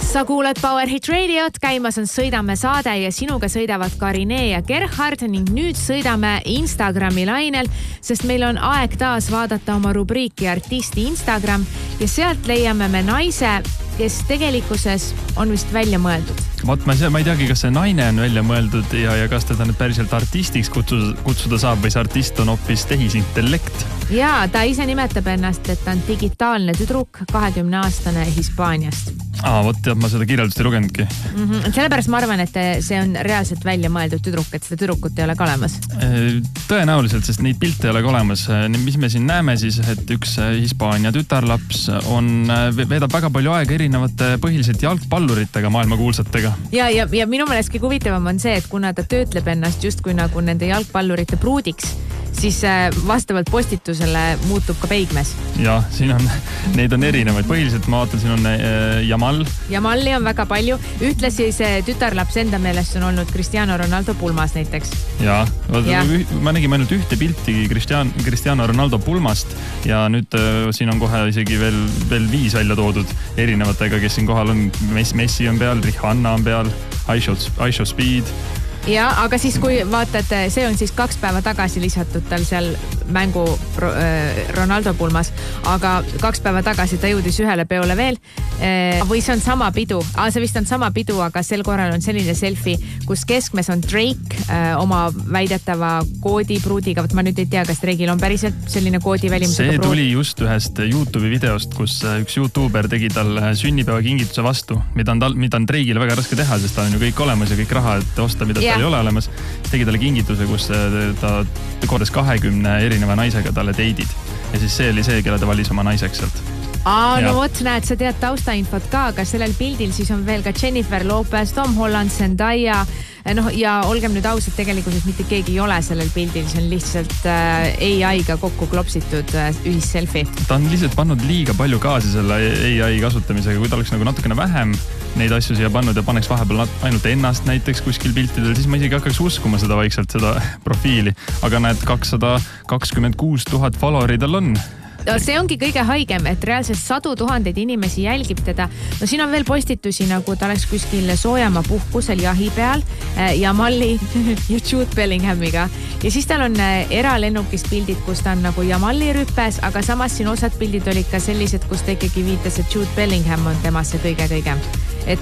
Sa kuulad Powerhit Radiot, käimas on Sõidame saade ja sinuga sõidavad Karine ja Gerhard ning nüüd sõidame Instagrami lainel, sest meil on aeg taas vaadata oma rubriiki Artisti Instagram ja sealt leiame me naise, kes tegelikkuses on vist välja mõeldud. Vot ma ei teagi, kas see naine on välja mõeldud ja kas teda nüüd päriselt artistiks kutsuda saab või see artist on hoopis tehisintellekt. Ja ta ise nimetab ennast, et ta on digitaalne tüdruk, 20-aastane Hispaaniast. Vot tead, ma seda kirjeldust ei lugenudki. Sellepärast ma arvan, et see on reaalselt välja mõeldud tüdruk, et seda tüdrukut ei ole ka olemas. Tõenäoliselt, sest neid pilte ei ole ka olemas. Mis me siin näeme siis, et üks Hispaania tütarlaps veedab väga palju aega erinevate põhiliselt jalgpalluritega, maailmakuulsatega. Ja minu meelest kõige huvitavam on see, et kuna ta töötleb ennast justkui nagu nende jalgpallurite pruudiks, siis vastavalt postitusele muutub ka peigmes. Ja, siin on, neid on erinevaid. Põhiliselt ma vaatan, siin on Jamal. Jamalli on väga palju. Ühtlasi see tütarlaps enda meelest on olnud Cristiano Ronaldo pulmas näiteks. Ja. Ma nägin ainult ühte pilti Cristiano Ronaldo pulmast ja nüüd siin on kohe isegi veel 5 välja toodud erinevatega, kes siin kohal on. Messi on peal, Rihanna on peal, I Show Speed. Ja, aga siis kui vaatad, see on siis 2 päeva tagasi lisatud tal seal mängu Ronaldo pulmas, aga 2 päeva tagasi ta jõudis ühele peole veel. Või see on sama pidu. See vist on sama pidu, aga sel korral on selline selfie, kus keskmes on Drake oma väidetava koodipruudiga. Ma nüüd ei tea, kas Drake'il on päriselt selline koodivälimusega pruud. See tuli just ühest YouTube'i videost, kus üks YouTuber tegi tal sünnipäeva kingituse vastu, mida on Drake'il väga raske teha, sest ta on ju kõik olemas ja kõik raha, et osta, mida tal ei ole olemas. Tegi talle kingituse, kus ta kordas 20 erineva naisega talle teidid. Ja siis see oli see, kelle ta valis oma naiseks sealt. No vot, näed, sa tead taustainfot ka, aga sellel pildil siis on veel ka Jennifer Lopez, Tom Holland, Zendaya. Ja olgem nüüd ausad, tegelikult mitte keegi ei ole sellel pildil, see on lihtsalt AI-ga kokku klopsitud ühisselfie. Ta on lihtsalt pannud liiga palju gaasi selle AI kasutamisega, kui ta oleks nagu natukene vähem neid asju siia pannud ja paneks vahepeal ainult ennast näiteks kuskil piltidel, siis ma isegi hakkaks uskuma seda vaikselt, seda profiili. Aga näed, 226 000 followeri tal on. See ongi kõige haigem, et reaalselt 100 000 inimesi jälgib teda. Siin on veel postitusi, nagu ta oleks kuskil soojama puhkusel jahi peal Jamalli ja Jude Bellinghamiga. Ja siis tal on eralennukis pildid, kus ta on nagu Jamalli rüppes, aga samas siin osad pildid olid ka sellised, kus ta ikkagi viitas, et Jude Bellingham on temasse kõige-kõigem. Et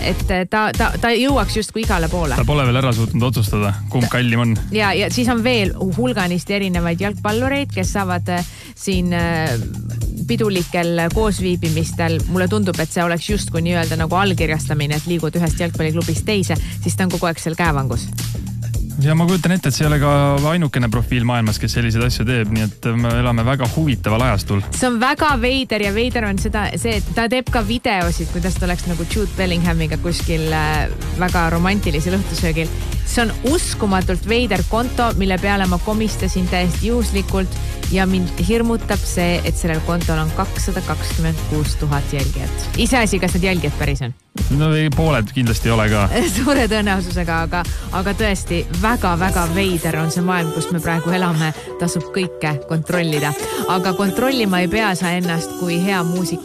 ta jõuaks just kui igale poole. Ta pole veel ära suutnud otsustada, kumb kallim on. Ja siis on veel hulganist erinevaid jalgpallureid, kes saavad siin pidulikel koosviibimistel. Mulle tundub, et see oleks justkui nii-öelda nagu allkirjastamine, et liigud ühest jalgpalliklubist teise, siis ta on kogu aeg seal käevangus. Ja ma kujutan ette, et see ei ole ka ainukene profiil maailmas, kes selliseid asju teeb, nii et me elame väga huvitaval ajastul. See on väga veider ja veider on see, et ta teeb ka videosid, kuidas ta oleks nagu Jude Bellinghamiga kuskil väga romantilisel õhtusöögil. See on uskumatult veider konto, mille peale ma komistasin täiesti juhuslikult ja mind hirmutab see, et sellel kontol on 226 000 jälgijat. Iseasi, kas need jälgijad päris on? No pooled kindlasti ei ole ka. Suure tõenäosusega, aga tõesti väga-väga veider on see maailm, kus me praegu elame. Tasub kõike kontrollida. Aga kontrollima ei pea sa ennast, kui hea muusika